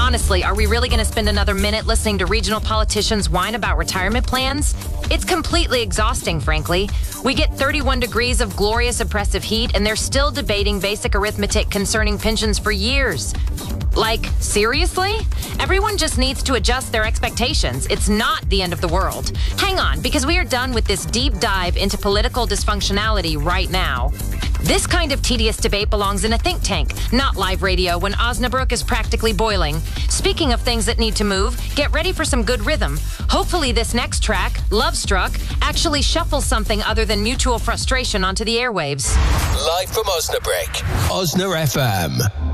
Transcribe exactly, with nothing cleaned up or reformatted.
Honestly, are we really going to spend another minute listening to regional politicians whine about retirement plans? It's completely exhausting, frankly. We get thirty-one degrees of glorious oppressive heat, and they're still debating basic arithmetic concerning pensions for years. Like, seriously? Everyone just needs to adjust their expectations. It's not the end of the world. Hang on, because we are done with this deep dive into political dysfunctionality right now. This kind of tedious debate belongs in a think tank, not live radio when Osnabrück is practically boiling. Speaking of things that need to move, get ready for some good rhythm. Hopefully this next track, Love Struck, actually shuffles something other than mutual frustration onto the airwaves. Live from Osnabrück, Osna F M.